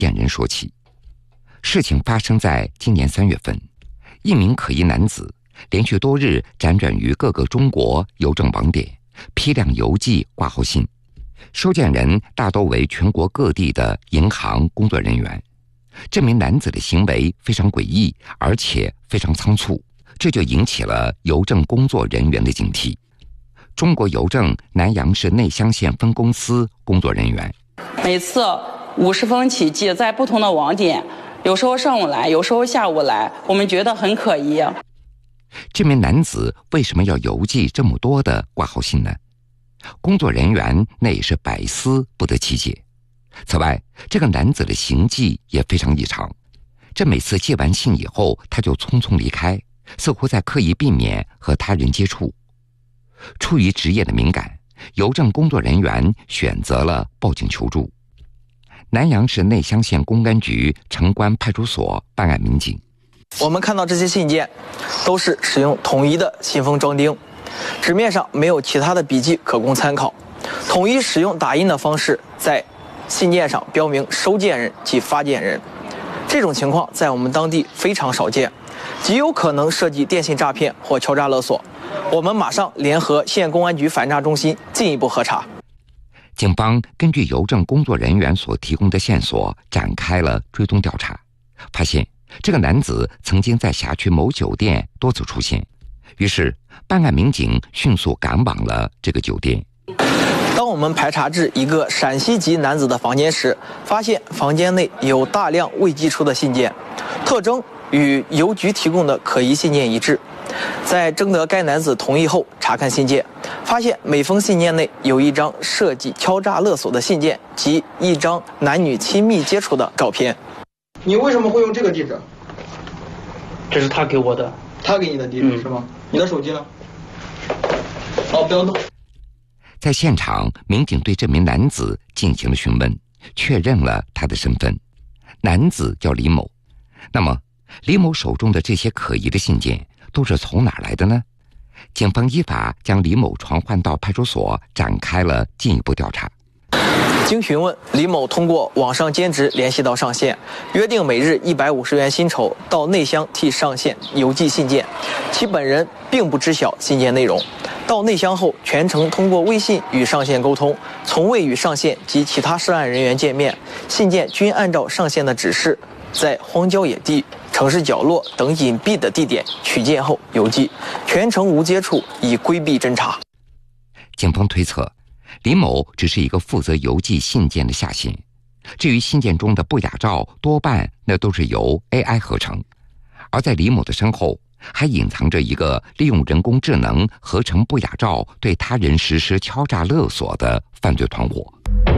见人说起。事情发生在今年3月份，一名可疑男子连续多日辗转于各个中国邮政网点，批量邮寄挂号信，收件人大多为全国各地的银行工作人员。这名男子的行为非常诡异，而且非常仓促，这就引起了邮政工作人员的警惕。中国邮政南阳市内乡县分公司工作人员： 每次50封起寄，在不同的网点，有时候上午来，有时候下午来，我们觉得很可疑。 这名男子为什么要邮寄这么多的挂号信呢？工作人员那也是百思不得其解。此外，这个男子的行迹也非常异常，这每次寄完信以后，他就匆匆离开，似乎在刻意避免和他人接触。出于职业的敏感，邮政工作人员选择了报警求助。南阳市内乡县公安局城关派出所办案民警： 我们看到这些信件都是使用统一的信封装订，纸面上没有其他的笔迹可供参考，统一使用打印的方式在信件上标明收件人及发件人。这种情况在我们当地非常少见，极有可能涉及电信诈骗或敲诈勒索。我们马上联合县公安局反诈中心进一步核查。 警方根据邮政工作人员所提供的线索展开了追踪调查，发现这个男子曾经在辖区某酒店多次出现，于是办案民警迅速赶往了这个酒店。 当我们排查至一个陕西籍男子的房间时，发现房间内有大量未寄出的信件，特征与邮局提供的可疑信件一致。在征得该男子同意后查看信件，发现每封信件内有一张涉及敲诈勒索的信件及一张男女亲密接触的照片。 你为什么会用这个地址？ 这是他给我的。 他给你的地址是吗？你的手机呢？哦，不要动。 在现场，民警对这名男子进行了询问，确认了他的身份。男子叫李某。那么，李某手中的这些可疑的信件都是从哪儿来的呢？警方依法将李某传唤到派出所，展开了进一步调查。 经询问，李某通过网上兼职联系到上线，约定每日150元薪酬到内乡替上线邮寄信件，其本人并不知晓信件内容。到内乡后，全程通过微信与上线沟通，从未与上线及其他涉案人员见面，信件均按照上线的指示，在荒郊野地、城市角落等隐蔽的地点取件后邮寄，全程无接触，以规避侦查。 警方推测，李某只是一个负责邮寄信件的下线，至于信件中的不雅照，多半那都是由 AI 合成，而在李某的身后还隐藏着一个利用人工智能合成不雅照对他人实施敲诈勒索的犯罪团伙。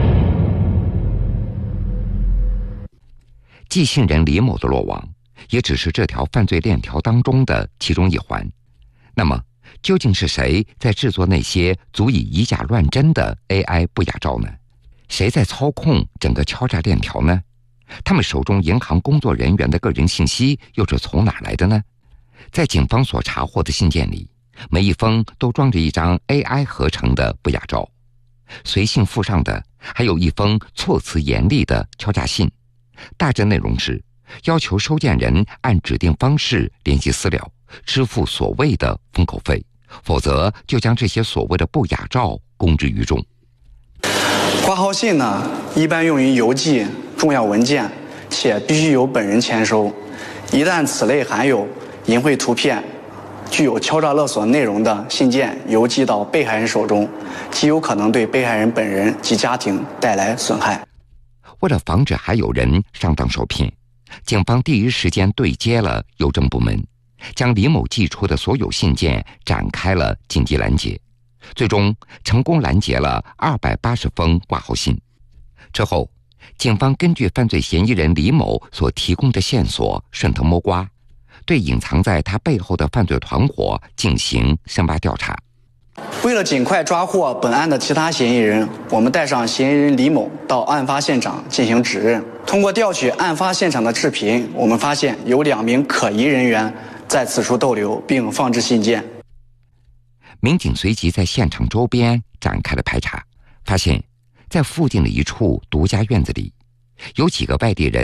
寄信人李某的落网，也只是这条犯罪链条当中的其中一环。那么，究竟是谁在制作那些足以以假乱真的 AI 不雅照呢？谁在操控整个敲诈链条呢？他们手中银行工作人员的个人信息又是从哪来的呢？在警方所查获的信件里，每一封都装着一张 AI 合成的不雅照，随信附上的还有一封措辞严厉的敲诈信，大致内容是要求收件人按指定方式联系私了，支付所谓的封口费，否则就将这些所谓的不雅照公之于众。 挂号信呢，一般用于邮寄重要文件，且必须由本人签收。一旦此类含有淫秽图片、具有敲诈勒索内容的信件邮寄到被害人手中，极有可能对被害人本人及家庭带来损害。 为了防止还有人上当受骗，警方第一时间对接了邮政部门，将李某寄出的所有信件展开了紧急拦截，最终成功拦截了280封挂号信。之后，警方根据犯罪嫌疑人李某所提供的线索顺藤摸瓜，对隐藏在他背后的犯罪团伙进行深挖调查。 为了尽快抓获本案的其他嫌疑人，我们带上嫌疑人李某到案发现场进行指认。通过调取案发现场的视频，我们发现有2名可疑人员在此处逗留并放置信件。 民警随即在现场周边展开了排查，发现在附近的一处独家院子里， 有几个外地人